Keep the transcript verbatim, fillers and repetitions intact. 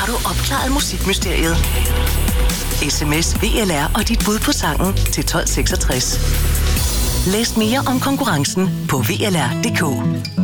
Har du opklaret musikmysteriet? S M S V L R og dit bud på sangen til tolv seksogtres. Læs mere om konkurrencen på V L R punktum d k.